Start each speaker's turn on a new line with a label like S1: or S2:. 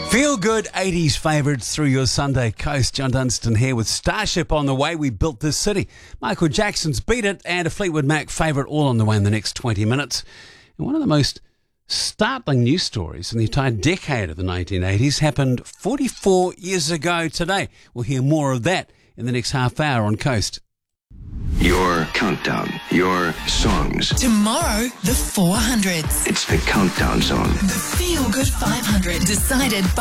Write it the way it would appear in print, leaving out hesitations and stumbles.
S1: Feel good 80s favourites through your Sunday coast. John Dunstan here with Starship on the way. We built this city. Michael Jackson's Beat It and a Fleetwood Mac favourite all on the way in the next 20 minutes. And one of the most startling news stories in the entire decade of the 1980s happened 44 years ago today. We'll hear more of that in the next half hour on Coast.
S2: Your countdown, your songs.
S3: Tomorrow, the 400s.
S2: It's the Countdown Zone.
S3: The Feel Good 500, decided by